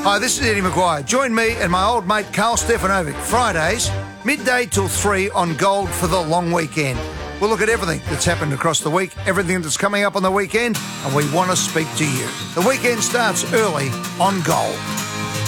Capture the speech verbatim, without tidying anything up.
Hi, this is Eddie McGuire. Join me and my old mate Carl Stefanovic Fridays, midday till three on Gold for the long weekend. We'll look at everything that's happened across the week, everything that's coming up on the weekend, and we want to speak to you. The weekend starts early on Gold.